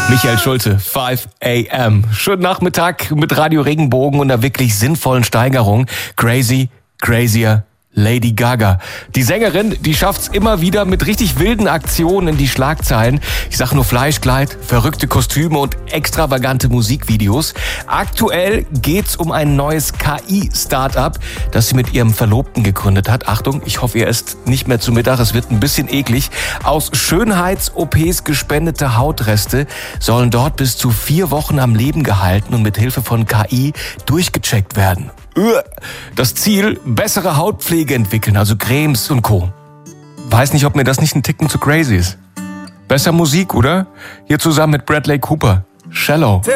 Michael Schulze, 5 AM. Schönen Nachmittag mit Radio Regenbogen und einer wirklich sinnvollen Steigerung. Crazy, crazier, Lady Gaga. Die Sängerin, die schafft's immer wieder mit richtig wilden Aktionen in die Schlagzeilen. Ich sag nur Fleischkleid, verrückte Kostüme und extravagante Musikvideos. Aktuell geht's um ein neues KI-Startup, das sie mit ihrem Verlobten gegründet hat. Achtung, ich hoffe, ihr esst nicht mehr zu Mittag, es wird ein bisschen eklig. Aus Schönheits-OPs gespendete Hautreste sollen dort bis zu 4 Wochen am Leben gehalten und mit Hilfe von KI durchgecheckt werden. Das Ziel, bessere Hautpflege entwickeln, also Cremes und Co. Weiß nicht, ob mir das nicht ein Ticken zu crazy ist. Besser Musik, oder? Hier zusammen mit Bradley Cooper. Shallow.